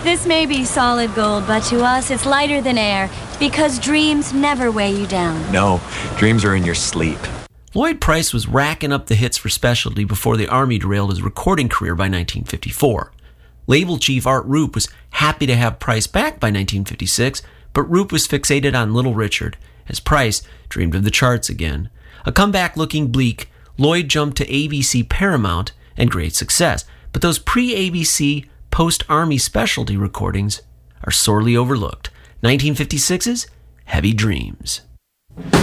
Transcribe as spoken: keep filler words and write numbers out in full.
This may be solid gold, but to us it's lighter than air, because dreams never weigh you down. No, dreams are in your sleep. Lloyd Price was racking up the hits for Specialty before the Army derailed his recording career by nineteen fifty-four. Label chief Art Rupe was happy to have Price back by nineteen fifty-six, but Rupe was fixated on Little Richard, as Price dreamed of the charts again. A comeback looking bleak, Lloyd jumped to A B C Paramount and great success, but those pre-A B C, post-Army Specialty recordings are sorely overlooked. nineteen fifty-six's Heavy Dreams.